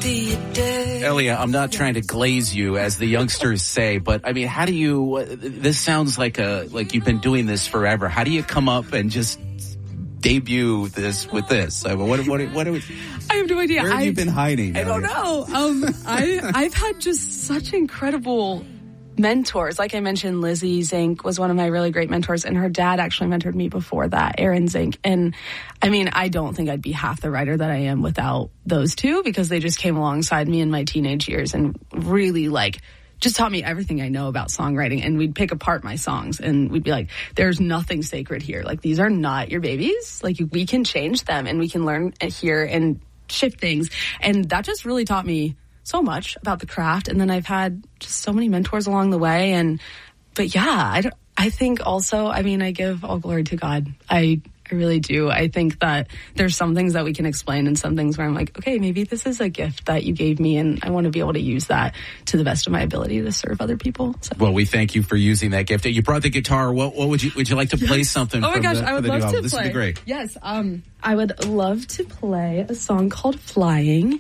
Elia, I'm not trying to glaze you, as the youngsters say, but I mean, how do you? This sounds like you've been doing this forever. How do you come up and just debut this with this? I mean, what are we? I have no idea. Where have you been hiding? I don't know. I've had just such incredible mentors. Like I mentioned, Lizzie Zink was one of my really great mentors, and her dad actually mentored me before that, Aaron Zink. And I mean, I don't think I'd be half the writer that I am without those two, because they just came alongside me in my teenage years and really just taught me everything I know about songwriting. And we'd pick apart my songs and we'd be like, there's nothing sacred here. Like, these are not your babies. Like, we can change them and we can learn here and shift things. And that just really taught me so much about the craft. And then I've had just so many mentors along the way. But yeah, I think also, I mean, I give all glory to God. I really do. I think that there's some things that we can explain and some things where I'm like, okay, maybe this is a gift that you gave me, and I want to be able to use that to the best of my ability to serve other people. So. Well, we thank you for using that gift. You brought the guitar. What would you like to play something? Oh my gosh, I would love to play. This would be great. Yes, I would love to play a song called "Flying."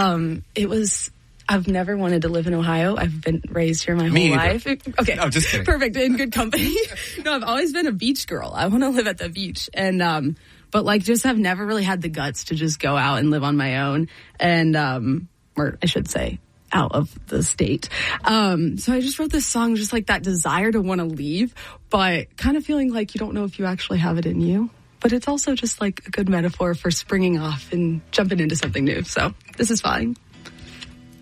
I've never wanted to live in Ohio. I've been raised here my whole life. Okay. No, just kidding. Perfect. In good company. No, I've always been a beach girl. I want to live at the beach. And, but just have never really had the guts to just go out and live on my own. And, or I should say, out of the state. So I just wrote this song, just like that desire to want to leave, but kind of feeling like you don't know if you actually have it in you. But it's also just like a good metaphor for springing off and jumping into something new. So this is fine.